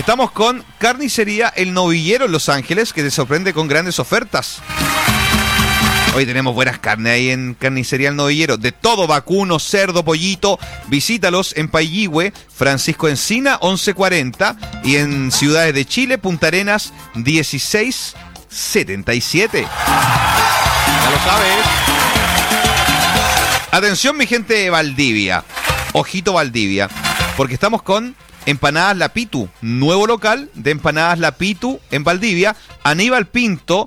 Estamos con Carnicería El Novillero en Los Ángeles, que te sorprende con grandes ofertas. Hoy tenemos buenas carnes ahí en Carnicería El Novillero. De todo, vacuno, cerdo, pollito. Visítalos en Paihihue, Francisco Encina, 1140. Y en ciudades de Chile, Punta Arenas, 1677. Ya lo sabes. Atención, mi gente de Valdivia. Ojito Valdivia. Porque estamos con Empanadas La Pitu. Nuevo local de Empanadas La Pitu en Valdivia. Aníbal Pinto,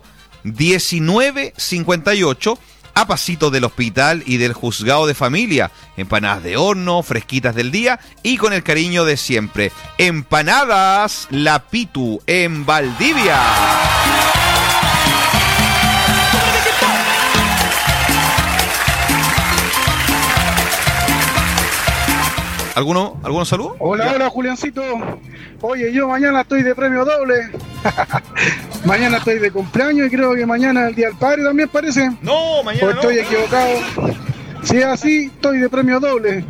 1958, a pasito del hospital y del juzgado de familia. Empanadas de horno, fresquitas del día y con el cariño de siempre. Empanadas La Pitu en Valdivia. ¿Algunos saludos? Hola, Juliancito. Oye, yo mañana estoy de premio doble. Mañana estoy de cumpleaños y creo que mañana es el Día del Padre también, parece. No, mañana o estoy equivocado. Si es así, estoy de premio doble.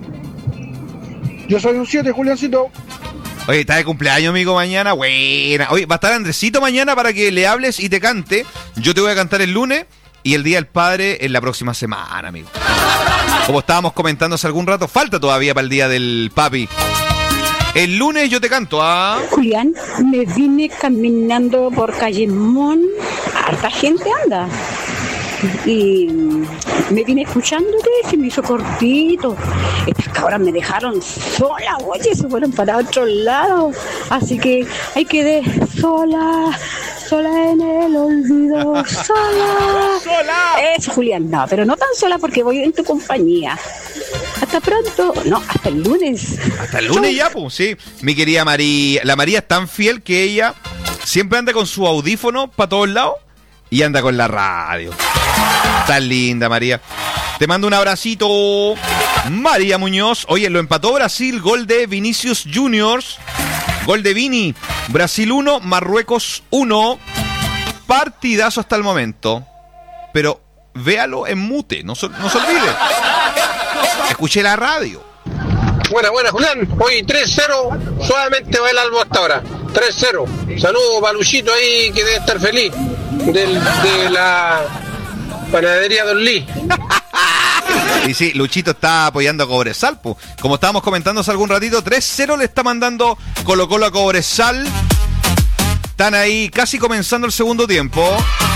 Yo soy un 7, Juliancito. Oye, está de cumpleaños, amigo, mañana. Buena. Oye, va a estar Andresito mañana para que le hables y te cante. Yo te voy a cantar el lunes y el Día del Padre en la próxima semana, amigo. Como estábamos comentando hace algún rato, falta todavía para el Día del Papi. El lunes yo te canto, ¿ah? Julián, me vine caminando por Calle Mon. Harta gente anda. Y me vine escuchándote, se me hizo cortito. Estas cabras me dejaron sola, oye, se fueron para otro lado. Así que ahí quedé sola en el olvido, sola. Es Julián, no, pero no tan sola porque voy en tu compañía. Hasta pronto, no, hasta el lunes. Hasta el lunes ya, pues, sí. Mi querida María, la María es tan fiel que ella siempre anda con su audífono para todos lados y anda con la radio. Tan linda, María. Te mando un abracito. María Muñoz. Oye, lo empató Brasil. Gol de Vinicius Juniors. Gol de Vini. Brasil 1, Marruecos 1. Partidazo hasta el momento. Pero véalo en mute. No se olvide. Escuché la radio. Buena, Julián. Hoy 3-0. Suavemente va el Albo hasta ahora. 3-0. Saludos para Luchito ahí, que debe estar feliz. De la panadería Don Lee. Y sí, Luchito está apoyando a Cobresal, pues. Como estábamos comentando hace algún ratito, 3-0 le está mandando Colo-Colo a Cobresal. Están ahí casi comenzando el segundo tiempo.